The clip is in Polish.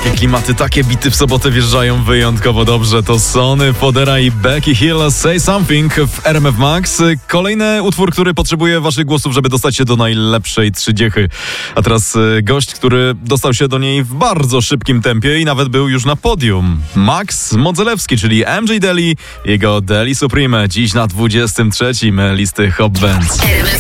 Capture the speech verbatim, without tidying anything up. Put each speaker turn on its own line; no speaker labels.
Takie klimaty, takie bity w sobotę wjeżdżają wyjątkowo dobrze. To Sonny Fodera i Becky Hill, Say Something w R M F Max. Kolejny utwór, który potrzebuje waszych głosów, żeby dostać się do najlepszej trzydziechy. A teraz gość, który dostał się do niej w bardzo szybkim tempie i nawet był już na podium. Max Modzelewski, czyli M J Deli, jego Deli Supreme. Dziś na dwudziestym trzecim listy Hot Bands.